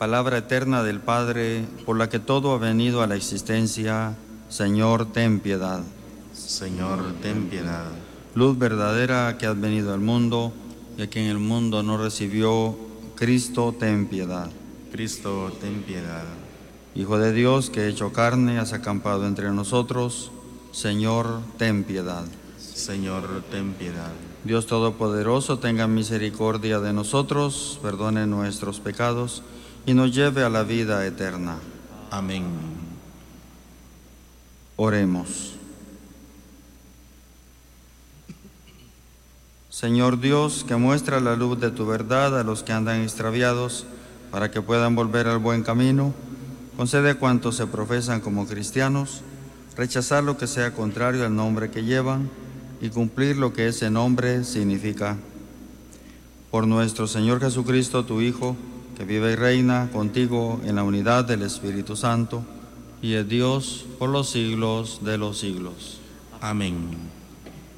palabra eterna del Padre, por la que todo ha venido a la existencia, Señor, ten piedad. Señor, ten piedad. Luz verdadera que has venido al mundo y a quien el mundo no recibió, Cristo, ten piedad. Cristo, ten piedad. Hijo de Dios, que hecho carne, has acampado entre nosotros, Señor, ten piedad. Señor, ten piedad. Dios Todopoderoso, tenga misericordia de nosotros, perdone nuestros pecados y nos lleve a la vida eterna. Amén. Oremos. Señor Dios, que muestra la luz de tu verdad a los que andan extraviados, para que puedan volver al buen camino, concede a cuantos se profesan como cristianos, rechazar lo que sea contrario al nombre que llevan y cumplir lo que ese nombre significa. Por nuestro Señor Jesucristo, tu Hijo, que vive y reina contigo en la unidad del Espíritu Santo, y es Dios por los siglos de los siglos. Amén.